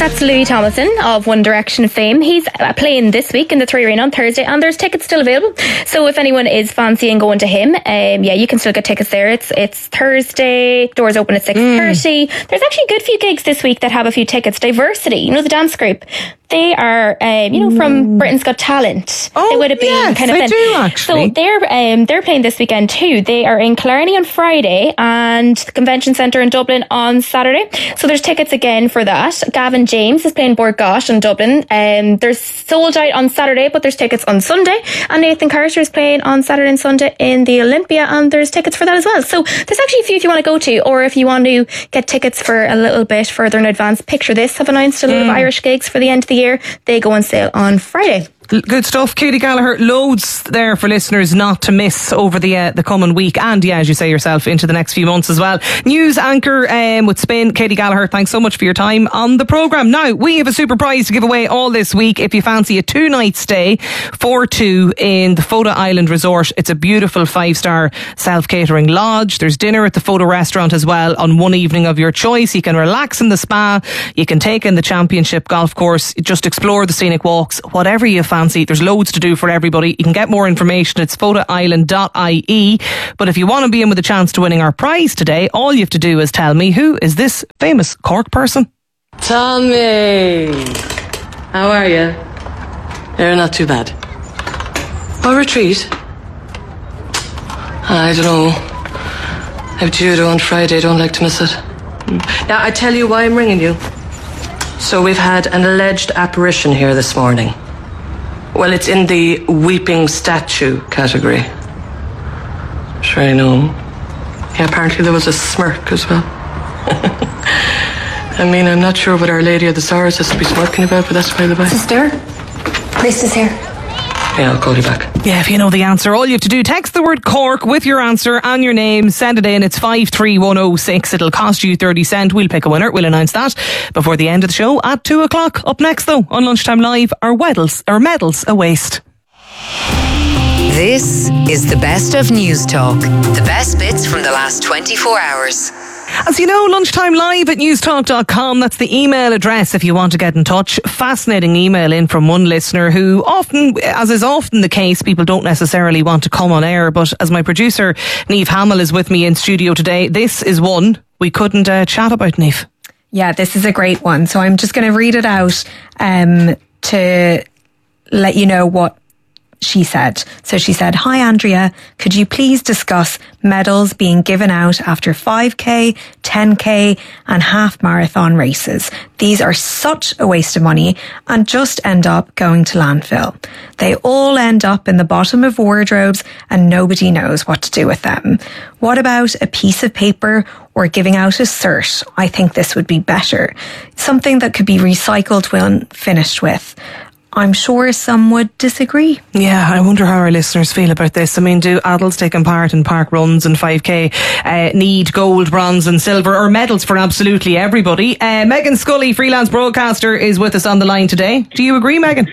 That's Louis Tomlinson of One Direction fame. He's playing this week in the Three Arena on Thursday, and there's tickets still available. So if anyone is fancying going to him, you can still get tickets there. It's Thursday. Doors open at 6:30. There's actually a good few gigs this week that have a few tickets. Diversity, the dance group. They are, from Britain's Got Talent. Oh, they would have been yes, kind of. they do actually. So they're playing this weekend too. They are in Killarney on Friday and the Convention Centre in Dublin on Saturday. So there's tickets again for that. Gavin James is playing Bord Gáis in Dublin. There's sold out on Saturday, but there's tickets on Sunday. And Nathan Carter is playing on Saturday and Sunday in the Olympia, and there's tickets for that as well. So there's actually a few if you want to go to, or if you want to get tickets for a little bit further in advance. Picture This have announced a lot of Irish gigs for the end of the year. They go on sale on Friday. Good stuff. Katie Gallagher, loads there for listeners not to miss over the coming week, and as you say yourself, into the next few months as well. News anchor with Spin, Katie Gallagher, thanks so much for your time on the programme. Now, we have a super prize to give away all this week if you fancy a 2-night stay for two in the Fota Island Resort. It's a beautiful 5-star self-catering lodge. There's dinner at the Fota restaurant as well on one evening of your choice. You can relax in the spa, you can take in the championship golf course, just explore the scenic walks, whatever you fancy. There's loads to do for everybody. You can get more information. It's fotaisland.ie. But if you want to be in with a chance to winning our prize today, all you have to do is tell me, who is this famous Cork person? Tommy, how are you? You're not too bad. What retreat? I don't know. I have judo on Friday. Don't like to miss it. Now, I tell you why I'm ringing you. So we've had an alleged apparition here this morning. Well, it's in the weeping statue category. Sure, I know. Yeah, apparently there was a smirk as well. I mean, I'm not sure what Our Lady of the Sorrows has to be smirking about, but that's by the by. Sister, priest is here. Yeah, I'll call you back. Yeah, if you know the answer, all you have to do, text the word Cork with your answer and your name, send it in. It's 53106. It'll cost you 30 cents. We'll pick a winner. We'll announce that before the end of the show at 2 o'clock. Up next, though, on Lunchtime Live, our medals a waste. This is the best of News Talk. The best bits from the last 24 hours. As you know, Lunchtime Live at newstalk.com. That's the email address if you want to get in touch. Fascinating email in from one listener who often, as is often the case, people don't necessarily want to come on air. But as my producer, Niamh Hamill, is with me in studio today, this is one we couldn't chat about, Niamh. Yeah, this is a great one. So I'm just going to read it out to let you know what she said. So she said, "Hi Andrea, could you please discuss medals being given out after 5k, 10k and half marathon races? These are such a waste of money and just end up going to landfill. They all end up in the bottom of wardrobes and nobody knows what to do with them. What about a piece of paper or giving out a cert? I think this would be better. Something that could be recycled when finished with. I'm sure some would disagree." Yeah, I wonder how our listeners feel about this. I mean, do adults taking part in park runs and 5k need gold, bronze and silver, or medals for absolutely everybody? Megan Scully, freelance broadcaster, is with us on the line today. Do you agree, Megan?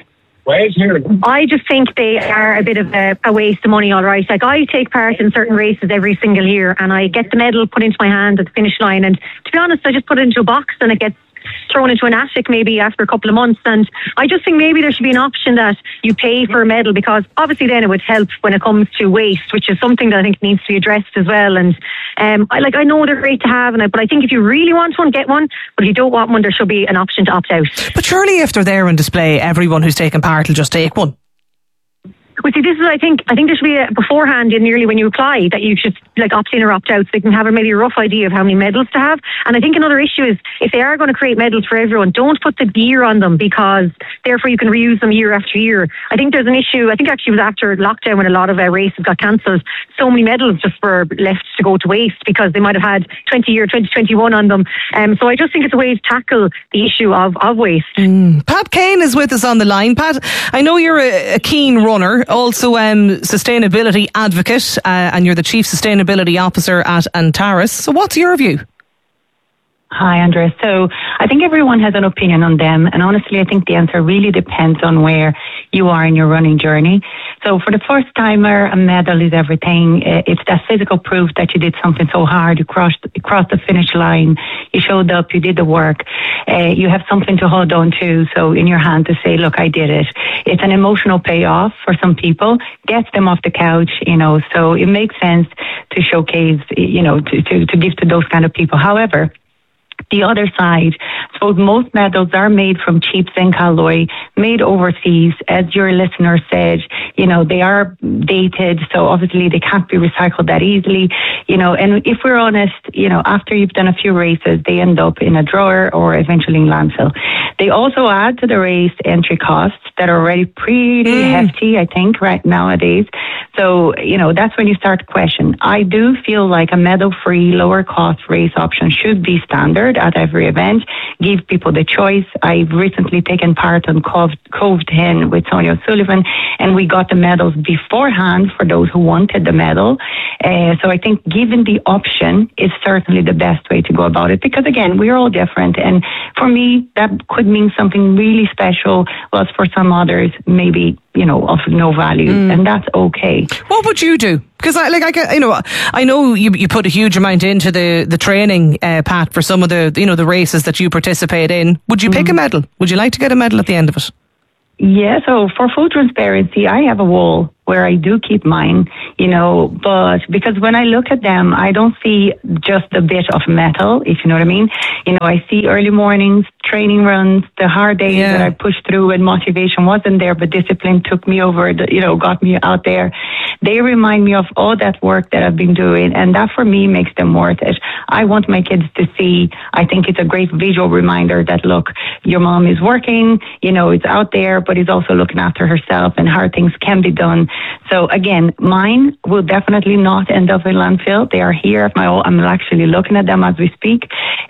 I just think they are a bit of a waste of money, all right. Like, I take part in certain races every single year and I get the medal put into my hand at the finish line, and to be honest, I just put it into a box and it gets thrown into an attic maybe after a couple of months. And I just think maybe there should be an option that you pay for a medal, because obviously then it would help when it comes to waste, which is something that I think needs to be addressed as well. And I know they're great to have, but I think if you really want one, get one. But if you don't want one, there should be an option to opt out. But surely if they're there on display, everyone who's taken part will just take one. Well, see, this is, I think there should be beforehand in nearly when you apply that you should opt in or opt out, so they can have maybe a rough idea of how many medals to have. And I think another issue is if they are going to create medals for everyone, don't put the year on them, because therefore you can reuse them year after year. I think there's an issue. I think actually it was after lockdown when a lot of races got cancelled. So many medals just were left to go to waste because they might have had 2021 on them. So I just think it's a way to tackle the issue of waste. Pat Kane is with us on the line. Pat, I know you're a keen runner, also sustainability advocate, and you're the Chief Sustainability Officer at Antares. So what's your view? Hi, Andrea. So I think everyone has an opinion on them, and honestly I think the answer really depends on where you are in your running journey. So for the first timer, a medal is everything. It's that physical proof that you did something so hard, you crossed the finish line, you showed up, you did the work, you have something to hold on to, so in your hand to say, look, I did it. It's an emotional payoff for some people, gets them off the couch, so it makes sense to showcase, to give to those kind of people. However, the other side, I suppose most medals are made from cheap zinc alloy, made overseas. As your listener said, they are dated, so obviously they can't be recycled that easily. And if we're honest, after you've done a few races, they end up in a drawer or eventually in landfill. They also add to the race entry costs that are already pretty hefty, I think, right nowadays. So, that's when you start to question. I do feel like a medal-free, lower-cost race option should be standard at every event. Give people the choice. I've recently taken part on Cove 10 with Sonia O'Sullivan, and we got the medals beforehand for those who wanted the medal. So I think giving the option is certainly the best way to go about it, because again, we're all different. And for me, that could mean something really special, whilst for some others, maybe, of no value, and that's okay. What would you do? Because I know you put a huge amount into the training, Pat, for some of the races that you participate in. Would you pick a medal? Would you like to get a medal at the end of it? Yeah, so for full transparency, I have a wall where I do keep mine, but because when I look at them, I don't see just a bit of metal, if you know what I mean. I see early mornings, training runs, the hard days that I pushed through and motivation wasn't there, but discipline took me over, got me out there. They remind me of all that work that I've been doing, and that for me makes them worth it. I want my kids to see, I think it's a great visual reminder that, look, your mom is working, it's out there, but is also looking after herself and how things can be done. So again, mine will definitely not end up in landfill. They are here at my own. I'm actually looking at them as we speak.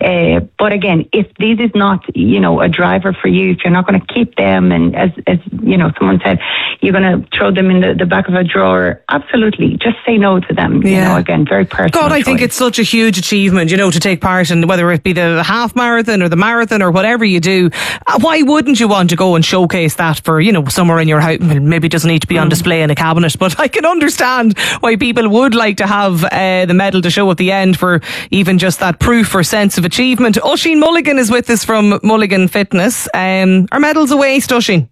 But again, if this is not, a driver for you, if you're not going to keep them, and as someone said, you're going to throw them in the back of a drawer, absolutely, just say no to them. Again, very personal. God, I think it's such a huge achievement, to take part in, whether it be the half marathon or the marathon or whatever you do. Why wouldn't you want to go and showcase that for, somewhere in your house? Maybe it doesn't need to be on display in a cabinet, but I can understand why people would like to have the medal to show at the end for even just that proof or sense of achievement. Oisín Mulligan is with us from Mulligan Fitness. Are medals a waste, Oisín?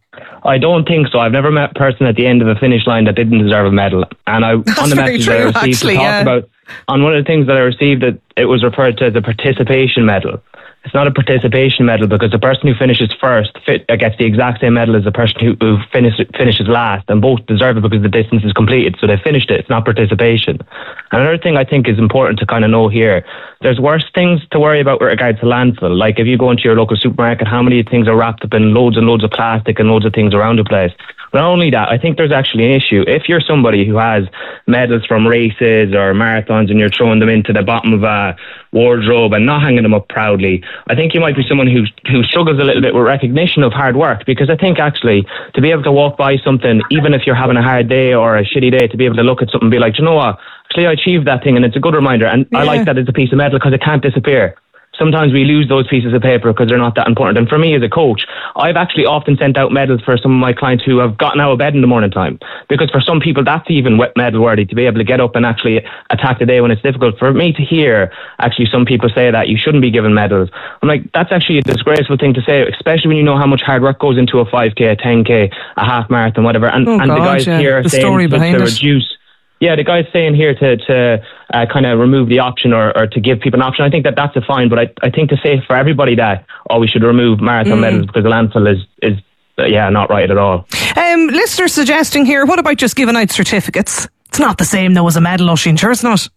I don't think so. I've never met a person at the end of a finish line that didn't deserve a medal. And on the message that I received, about on one of the things that I received, that it was referred to as a participation medal. It's not a participation medal, because the person who finishes first gets the exact same medal as the person who finishes last, and both deserve it because the distance is completed, so they finished it. It's not participation. And another thing I think is important to kind of know here, there's worse things to worry about with regards to landfill. Like if you go into your local supermarket, how many things are wrapped up in loads and loads of plastic and loads of things around the place. Not only that, I think there's actually an issue. If you're somebody who has medals from races or marathons and you're throwing them into the bottom of a wardrobe and not hanging them up proudly, I think you might be someone who struggles a little bit with recognition of hard work. Because I think actually to be able to walk by something, even if you're having a hard day or a shitty day, to be able to look at something and be like, you know what, actually I achieved that thing, and it's a good reminder. And I like that it's a piece of metal because it can't disappear. Sometimes we lose those pieces of paper because they're not that important. And for me as a coach, I've actually often sent out medals for some of my clients who have gotten out of bed in the morning time. Because for some people, that's even medal worthy, to be able to get up and actually attack the day when it's difficult. For me to hear actually some people say that you shouldn't be given medals, I'm like, that's actually a disgraceful thing to say, especially when you know how much hard work goes into a 5K, a 10K, a half marathon, whatever. And the guys here are saying to reduce. Yeah, the guy's saying here to kind of remove the option or to give people an option. I think that's a fine, but I think to say for everybody that, we should remove marathon medals because the landfill is not right at all. Listeners suggesting here, what about just giving out certificates? It's not the same though as a medal, Oisín, sure it's not.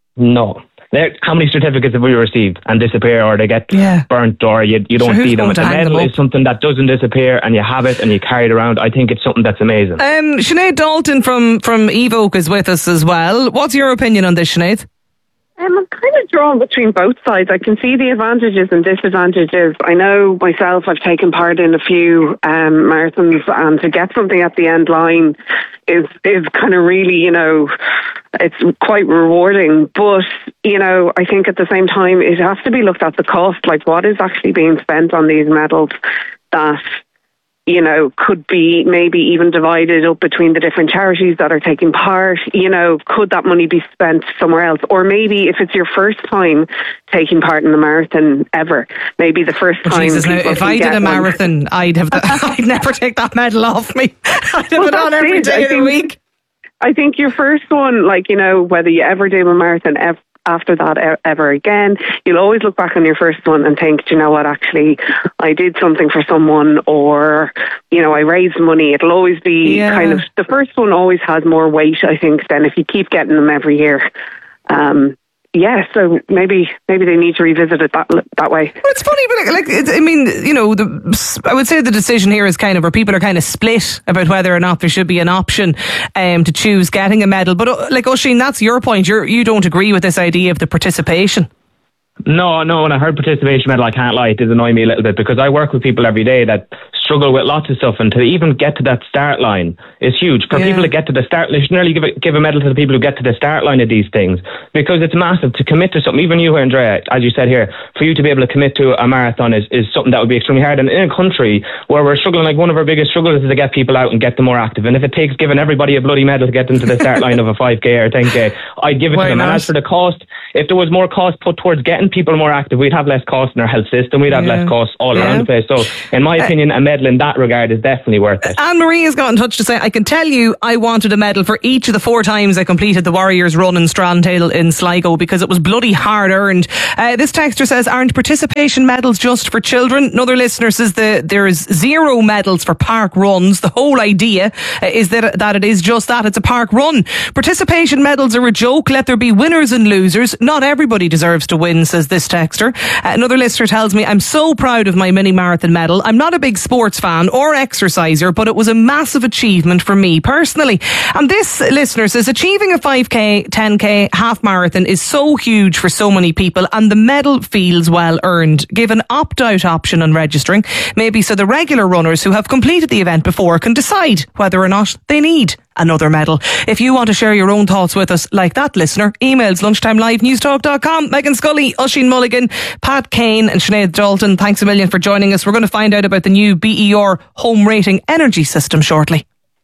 No. How many certificates have we received and disappear, or they get burnt, or you don't see them? A medal is something that doesn't disappear, and you have it and you carry it around. I think it's something that's amazing. Sinead Dalton from Evoke is with us as well. What's your opinion on this, Sinead? I'm kind of drawn between both sides. I can see the advantages and disadvantages. I know myself, I've taken part in a few marathons, and to get something at the end line is kind of really, it's quite rewarding. But, I think at the same time, it has to be looked at the cost, like what is actually being spent on these medals that, you know, could be maybe even divided up between the different charities that are taking part. You know, could that money be spent somewhere else? Or maybe if it's your first time taking part in the marathon ever, maybe the first time. Jesus, now, if I did a marathon, I'd never take that medal off me. I'd have it on every day of the week. I think your first one, like, you know, whether you ever do a marathon after that ever again, you'll always look back on your first one and think, do you know what, actually, I did something for someone, or, you know, I raised money. It'll always be kind of, the first one always has more weight, I think, than if you keep getting them every year. So maybe they need to revisit it that way. Well, it's funny, but I mean, you know, I would say the decision here is kind of where people are kind of split about whether or not there should be an option to choose getting a medal. But like, Oisín, that's your point. You don't agree with this idea of the participation. No, when I heard participation medal, I can't lie, it does annoy me a little bit, because I work with people every day that struggle with lots of stuff, and to even get to that start line is huge. For people to get to the start, they should nearly give a medal to the people who get to the start line of these things, because it's massive to commit to something. Even you here, Andrea, as you said here, for you to be able to commit to a marathon is something that would be extremely hard. And in a country where we're struggling, like, one of our biggest struggles is to get people out and get them more active. And if it takes giving everybody a bloody medal to get them to the start line of a 5k or 10k, I'd give it to them. And as for the cost, if there was more cost put towards getting people more active, we'd have less cost in our health system, we'd have less costs all around the place. So in my opinion, a medal in that regard is definitely worth it. Anne-Marie has got in touch to say, I can tell you I wanted a medal for each of the 4 times I completed the Warriors Run in Strandale in Sligo, because it was bloody hard earned. This texter says, aren't participation medals just for children? Another listener says that there is 0 medals for park runs. The whole idea is that it is just that, it's a park run. Participation medals are a joke. Let there be winners and losers. Not everybody deserves to win, says this texter. Another listener tells me, I'm so proud of my mini marathon medal. I'm not a big sports fan or exerciser, but it was a massive achievement for me personally. And this listener says, achieving a 5k, 10k, half marathon is so huge for so many people, and the medal feels well earned. Give an opt-out option on registering, maybe so the regular runners who have completed the event before can decide whether or not they need another medal. If you want to share your own thoughts with us like that listener, emails lunchtimelive@newstalk.com. Megan Scully, Oisín Mulligan, Pat Kane and Sinead Dalton, thanks a million for joining us. We're going to find out about the new BER home rating energy system shortly.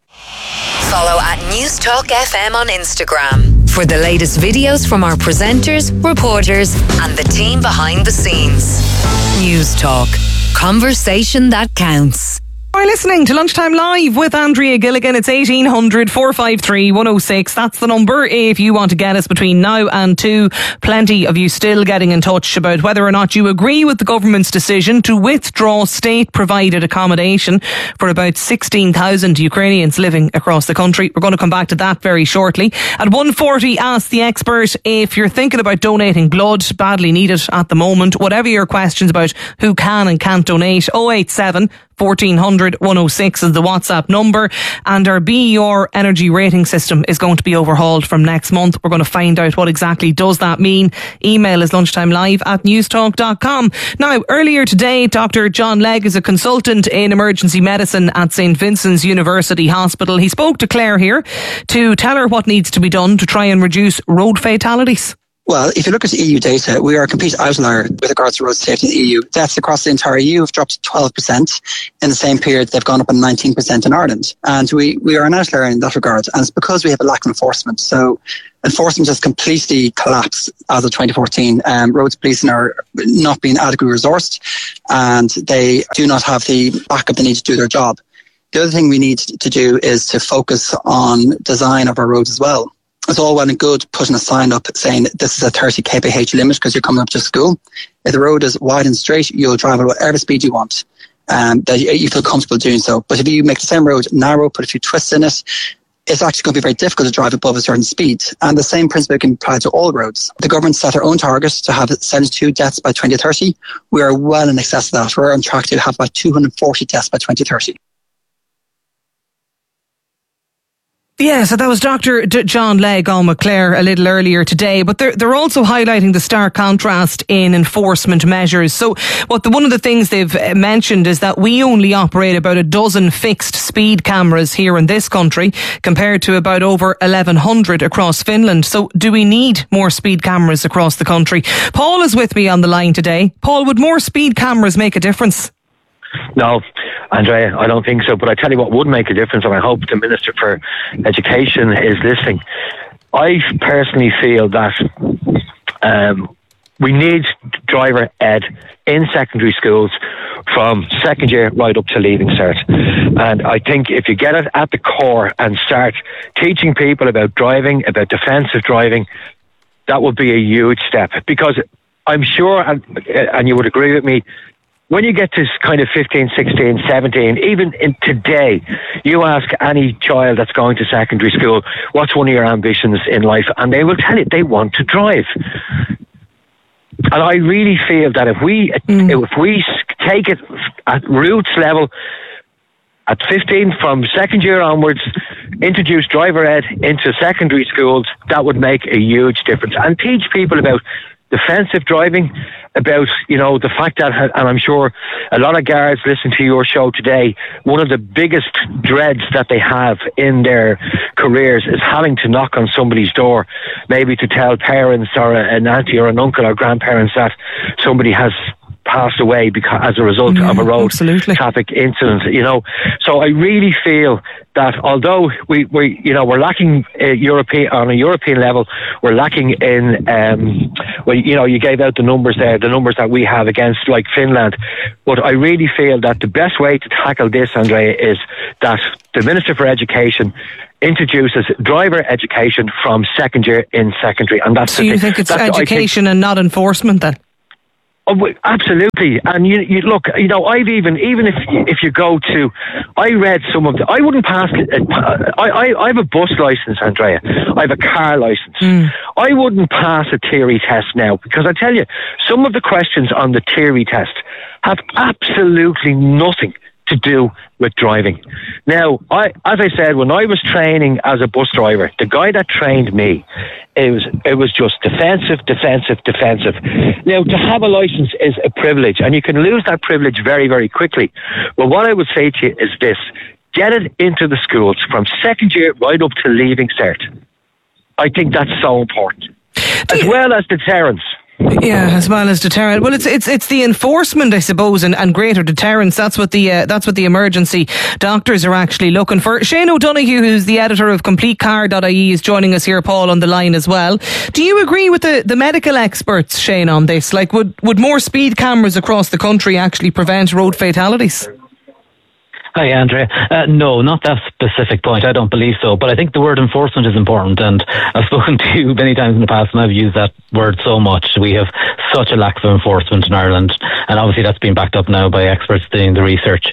Follow @Newstalk FM on Instagram for the latest videos from our presenters, reporters and the team behind the scenes. Newstalk. Conversation that counts. You're listening to Lunchtime Live with Andrea Gilligan. It's 1800 453 106. That's the number if you want to get us between now and 2. Plenty of you still getting in touch about whether or not you agree with the government's decision to withdraw state-provided accommodation for about 16,000 Ukrainians living across the country. We're going to come back to that very shortly. At 1:40, ask the expert if you're thinking about donating blood, badly needed at the moment. Whatever your questions about who can and can't donate, 087 1400 106 is the WhatsApp number, and our BER energy rating system is going to be overhauled from next month. We're going to find out what exactly does that mean. Email is lunchtimelive@newstalk.com. Now, earlier today, Dr. John Legg is a consultant in emergency medicine at St. Vincent's University Hospital. He spoke to Claire here to tell her what needs to be done to try and reduce road fatalities. Well, if you look at the EU data, we are a complete outlier with regards to road safety in the EU. Deaths across the entire EU have dropped to 12%. In the same period, they've gone up by 19% in Ireland. And we are an outlier in that regard. And it's because we have a lack of enforcement. So enforcement has completely collapsed as of 2014. Roads policing are not being adequately resourced, and they do not have the backup they need to do their job. The other thing we need to do is to focus on design of our roads as well. It's all well and good putting a sign up saying this is a 30 kph limit because you're coming up to school. If the road is wide and straight, you'll drive at whatever speed you want, that you feel comfortable doing so. But if you make the same road narrow, put a few twists in it, it's actually going to be very difficult to drive above a certain speed. And the same principle can apply to all roads. The government set their own targets to have 72 deaths by 2030. We are well in excess of that. We're on track to have about 240 deaths by 2030. Yeah, so that was Dr. John Legg on with Claire a little earlier today, but they're also highlighting the stark contrast in enforcement measures. So one of the things they've mentioned is that we only operate about a dozen fixed speed cameras here in this country compared to about over 1,100 across Finland. So do we need more speed cameras across the country? Paul is with me on the line today. Paul, would more speed cameras make a difference? No, Andrea, I don't think so. But I tell you what would make a difference, and I hope the Minister for Education is listening. I personally feel that we need driver ed in secondary schools from second year right up to Leaving Cert. And I think if you get it at the core and start teaching people about driving, about defensive driving, that would be a huge step. Because I'm sure, and you would agree with me, when you get to kind of 15, 16, 17, even in today, you ask any child that's going to secondary school, what's one of your ambitions in life? And they will tell you they want to drive. And I really feel that if we take it at roots level, at 15, from second year onwards, introduce driver ed into secondary schools, that would make a huge difference. And teach people about defensive driving, about, you know, the fact that, and I'm sure a lot of guards listen to your show today, one of the biggest dreads that they have in their careers is having to knock on somebody's door, maybe to tell parents or an auntie or an uncle or grandparents that somebody has passed away because as a result of a road traffic incident, you know. So I really feel that although we're lacking on a European level, we're lacking in you gave out the numbers there, the numbers that we have against like Finland. But I really feel that the best way to tackle this, Andrea, is that the Minister for Education introduces driver education from second year in secondary, and that's. So you think it's education and not enforcement then? Oh, absolutely. And you look, you know, I've even if you go to, I read some of I wouldn't pass, I have a bus license, Andrea. I have a car license. I wouldn't pass a theory test now, because I tell you, some of the questions on the theory test have absolutely nothing to do with driving. Now, as I said, when I was training as a bus driver, the guy that trained me, it was just defensive. Now, to have a license is a privilege, and you can lose that privilege very, very quickly. But what I would say to you is this: get it into the schools from second year right up to Leaving Cert. I think that's so important, as well as deterrence. Yeah, as well as deterrent. Well, it's the enforcement, I suppose, and greater deterrence. That's what the emergency doctors are actually looking for. Shane O'Donoghue, who's the editor of CompleteCar.ie, is joining us here, Paul, on the line as well. Do you agree with the medical experts, Shane, on this? Like, would more speed cameras across the country actually prevent road fatalities? Hi, Andrea. No, not that specific point. I don't believe so. But I think the word enforcement is important. And I've spoken to you many times in the past, and I've used that word so much. We have such a lack of enforcement in Ireland. And obviously that's been backed up now by experts doing the research.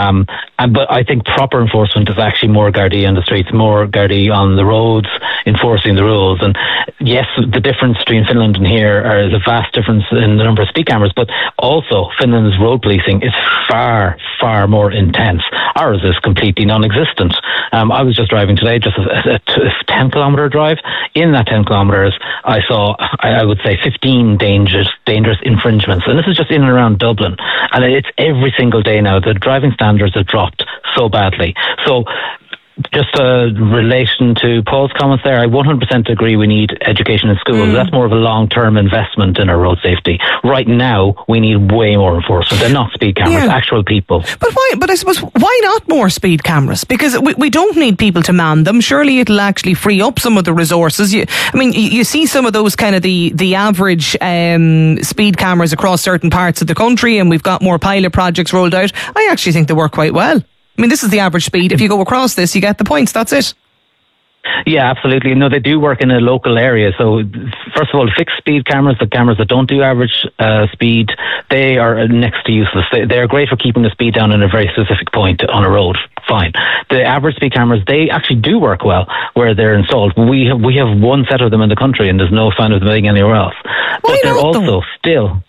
But I think proper enforcement is actually more Gardaí on the streets, more Gardaí on the roads, enforcing the rules. And yes, the difference between Finland and here is a vast difference in the number of speed cameras. But also, Finland's road policing is far, far more intense. Ours is completely non-existent. I was just driving today, just a 10-kilometre drive. In that 10 kilometres, I saw, I would say, 15 dangerous infringements. And this is just in and around Dublin. And it's every single day now. The driving standards have dropped so badly. So just in relation to Paul's comments there, I 100% agree we need education in schools. That's more of a long-term investment in our road safety. Right now, we need way more enforcement. They're not speed cameras, actual people. But why? But I suppose, why not more speed cameras? Because we don't need people to man them. Surely it'll actually free up some of the resources. You see some of those kind of the average speed cameras across certain parts of the country, and we've got more pilot projects rolled out. I actually think they work quite well. I mean, this is the average speed. If you go across this, you get the points. That's it. Yeah, absolutely. No, they do work in a local area. So, first of all, fixed speed cameras, the cameras that don't do average speed, they are next to useless. They are great for keeping the speed down in a very specific point on a road. Fine. The average speed cameras, they actually do work well where they're installed. We have one set of them in the country, and there's no sign of them being anywhere else. But they're also still.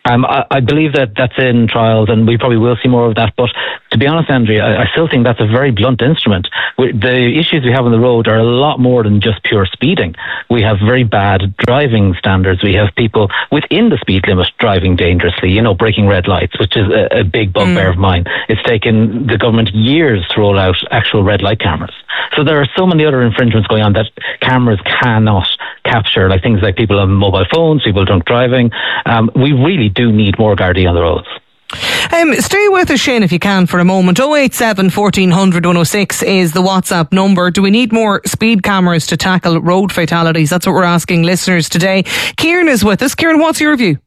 I believe that that's in trials, and we probably will see more of that. But to be honest, Andrea, I still think that's a very blunt instrument. The issues we have on the road are a lot more than just pure speeding. We have very bad driving standards. We have people within the speed limit driving dangerously, breaking red lights, which is a big bugbear of mine. It's taken the government years to roll out actual red light cameras. So there are so many other infringements going on that cameras cannot capture, like things like people on mobile phones, people drunk driving. We really do need more Gardaí on the roads. Stay with us, Shane, if you can, for a moment. 087 1400 106 is the WhatsApp number. Do we need more speed cameras to tackle road fatalities? That's what we're asking listeners today. Kieran is with us. Kieran, what's your view?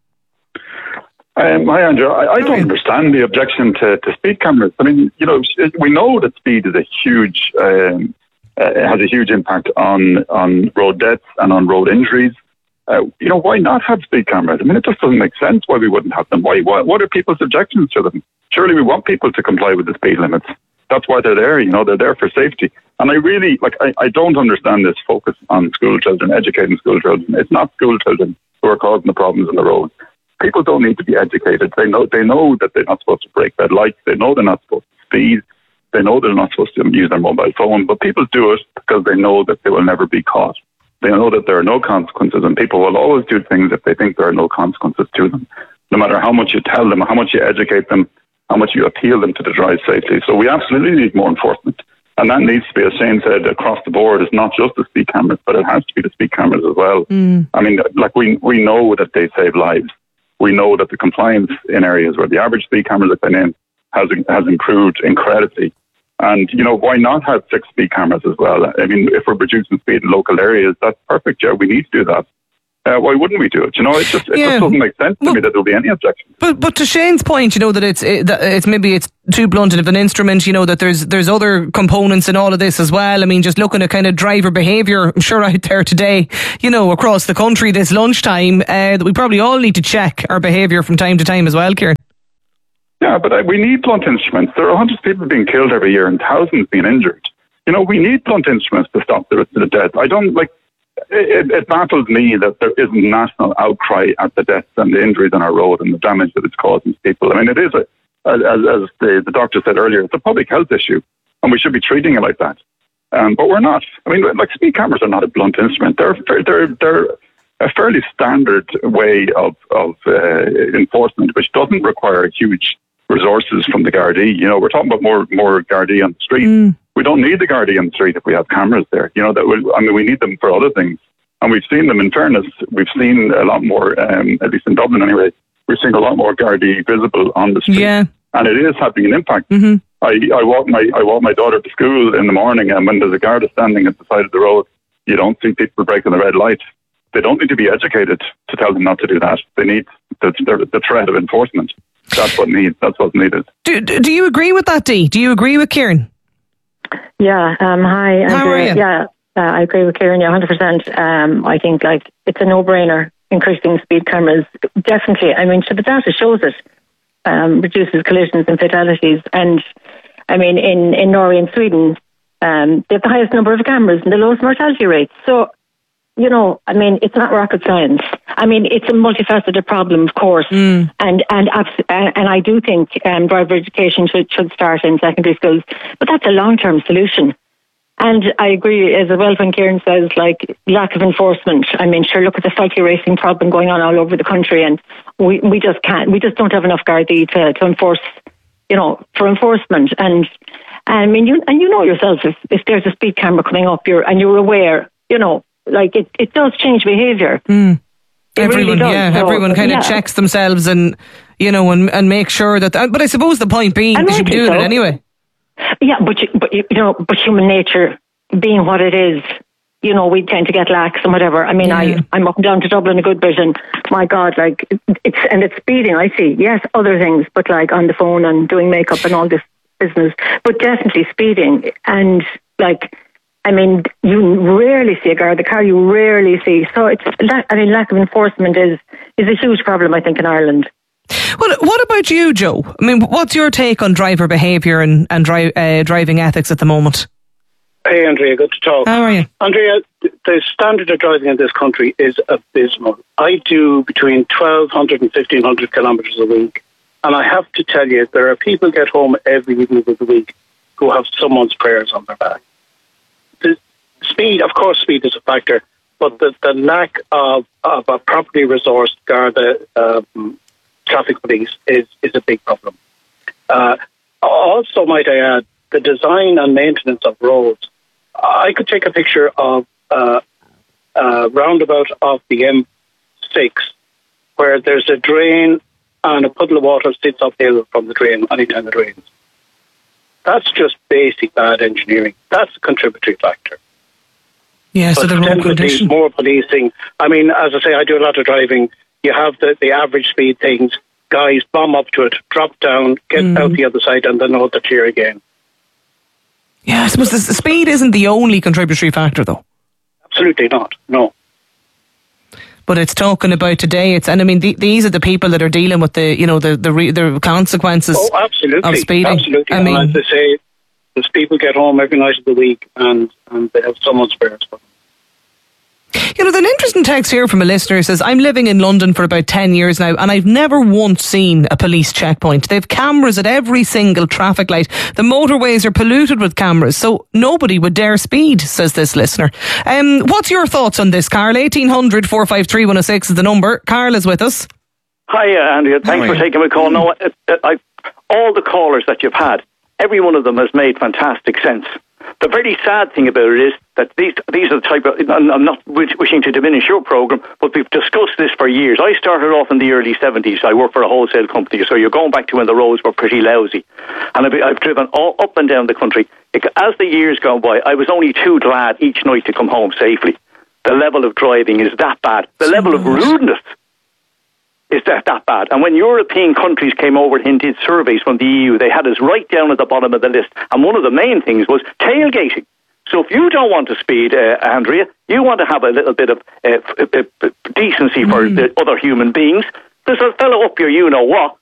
Hi, Andrew. I don't understand the objection to speed cameras. I mean, we know that speed is a huge, has a huge impact on road deaths and on road injuries. Why not have speed cameras? I mean, it just doesn't make sense why we wouldn't have them. What are people's objections to them? Surely we want people to comply with the speed limits. That's why they're there. They're there for safety. And I really, I don't understand this focus on school children, educating school children. It's not school children who are causing the problems on the road. People don't need to be educated. They know that they're not supposed to break red lights. They know they're not supposed to speed. They know they're not supposed to use their mobile phone. But people do it because they know that they will never be caught. They know that there are no consequences, and people will always do things if they think there are no consequences to them, no matter how much you tell them, how much you educate them, how much you appeal them to drive safely. So we absolutely need more enforcement. And that needs to be, as Shane said, across the board. It's not just the speed cameras, but it has to be the speed cameras as well. I mean, we know that they save lives. We know that the compliance in areas where the average speed cameras have been in has improved incredibly. And, why not have 6 speed cameras as well? I mean, if we're reducing speed in local areas, that's perfect. Yeah, we need to do that. Why wouldn't we do it? It just doesn't make sense to me that there'll be any objection. But to Shane's point, that it's maybe it's too blunt of an instrument. That there's other components in all of this as well. I mean, just looking at kind of driver behaviour, I'm sure out there today, across the country this lunchtime, that we probably all need to check our behaviour from time to time as well, Kieran. Yeah, but we need blunt instruments. There are hundreds of people being killed every year and thousands being injured. We need blunt instruments to stop the death. It baffles me that there isn't national outcry at the deaths and the injuries on our road and the damage that it's causing people. I mean, it is, as the doctor said earlier, it's a public health issue, and we should be treating it like that. But we're not. I mean, speed cameras are not a blunt instrument. They're a fairly standard way of enforcement, which doesn't require huge resources from the Gardaí. We're talking about more Gardaí on the street. We don't need the Gardaí on the street if we have cameras there. We need them for other things. And we've seen them, in fairness, we've seen a lot more, at least in Dublin anyway, we're seeing a lot more Gardaí visible on the street. Yeah. And it is having an impact. Mm-hmm. I walk my daughter to school in the morning, and when there's a Garda standing at the side of the road, you don't see people breaking the red light. They don't need to be educated to tell them not to do that. They need the threat of enforcement. That's what's needed. Do you agree with that, Dee? Do you agree with Kieran? Yeah. Hi. How are you? Yeah, I agree with Kieran. Yeah, 100%. I think it's a no-brainer. Increasing speed cameras, definitely. I mean, the data shows it reduces collisions and fatalities. And I mean, in Norway and Sweden, they have the highest number of cameras and the lowest mortality rates. So, I mean, it's not rocket science. I mean, it's a multifaceted problem, of course. And I do think driver education should start in secondary schools, but that's a long-term solution. And I agree as well when Kieran says, lack of enforcement. I mean, sure, look at the faulty racing problem going on all over the country, and we just can't. We just don't have enough Gardaí to enforce, for enforcement. And I mean, you know yourself, if there's a speed camera coming up, you're aware, it does change behaviour. Everyone, really everyone kind of checks themselves and make sure that. But I suppose the point being, they should be doing it anyway. Yeah, but human nature being what it is, we tend to get lax and whatever. I mean, I'm up and down to Dublin a good bit, and my God, it's speeding. I see, yes, other things, but on the phone and doing makeup and all this business, but definitely speeding. And I mean, you rarely see a guard the car. You rarely see. So lack of enforcement is a huge problem, I think, in Ireland. Well, what about you, Joe? I mean, what's your take on driver behaviour and driving ethics at the moment? Hey, Andrea, good to talk. How are you? Andrea, the standard of driving in this country is abysmal. I do between 1,200 and 1,500 kilometres a week. And I have to tell you, there are people get home every evening of the week who have someone's prayers on their back. The speed, of course, speed is a factor, but the lack of a properly resourced Garda traffic police is a big problem. Also, might I add, the design and maintenance of roads. I could take a picture of a roundabout of the M6 where there's a drain and a puddle of water sits uphill from the drain anytime it rains. That's just basic bad engineering. That's a contributory factor. Yeah, so the road condition. More policing. I mean, as I say, I do a lot of driving. You have the average speed things. Guys bomb up to it, drop down, get out the other side, and then hold the clear again. Yeah, I suppose the speed isn't the only contributory factor, though. Absolutely not. No. But it's talking about today. And I mean, these are the people that are dealing with the consequences. Oh, absolutely, of speeding. Absolutely. I mean, and as I say, those people get home every night of the week, and they have someone spares for them. There's an interesting text here from a listener who says, I'm living in London for about 10 years now and I've never once seen a police checkpoint. They've cameras at every single traffic light. The motorways are polluted with cameras, so nobody would dare speed, says this listener. What's your thoughts on this, Carl? 1800 453 106 is the number. Carl is with us. Hi, Andrea. Thanks for taking my call. No, all the callers that you've had, every one of them has made fantastic sense. The very sad thing about it is that these are the type of... I'm not wishing to diminish your programme, but we've discussed this for years. I started off in the early 70s. I worked for a wholesale company, so you're going back to when the roads were pretty lousy. And I've driven all up and down the country. As the years go by, I was only too glad each night to come home safely. The level of driving is that bad. The level of rudeness is that bad. And when European countries came over and did surveys from the EU, they had us right down at the bottom of the list. And one of the main things was tailgating. So if you don't want to speed, Andrea, you want to have a little bit of decency for the other human beings, there's a fellow up here, you know what,